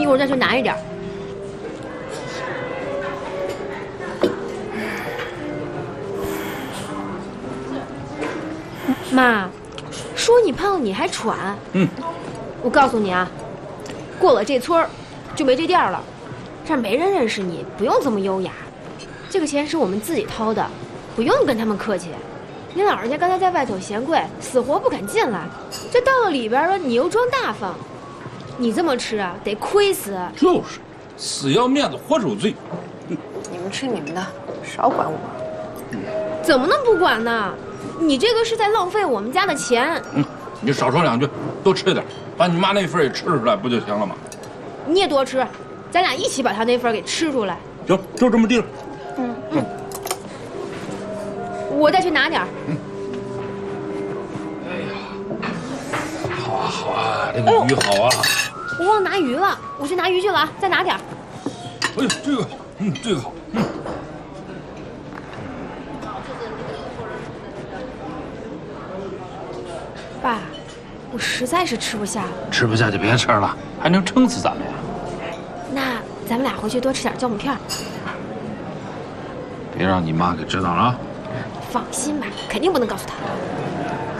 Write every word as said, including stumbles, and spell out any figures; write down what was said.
一会儿再去拿一点。妈，说你胖你还喘。 嗯， 我告诉你啊，过了这村儿就没这店了，这儿没人认识你，不用这么优雅。这个钱是我们自己掏的，不用跟他们客气。你老人家刚才在外头嫌贵，死活不敢进来，这到了里边了，你又装大方，你这么吃啊，得亏死。 就是，死要面子活受罪。 你们吃你们的，少管我。 怎么能不管呢？你这个是在浪费我们家的钱。 嗯，你少说两句，多吃点，把你妈那份也吃出来不就行了吗？ 你也多吃，咱俩一起把她那份给吃出来。 行，就这么定了。 嗯嗯。我再去拿点儿。 嗯。哎呀，好啊好啊，这个鱼好啊。 我忘拿鱼了，我去拿鱼去了啊，再拿点儿。 哎呦，这个，嗯，这个好，嗯。 爸，我实在是吃不下了。 吃不下就别吃了，还能撑死咱们呀。 那咱们俩回去多吃点酵母片。 别让你妈给知道了啊。 放心吧，肯定不能告诉她。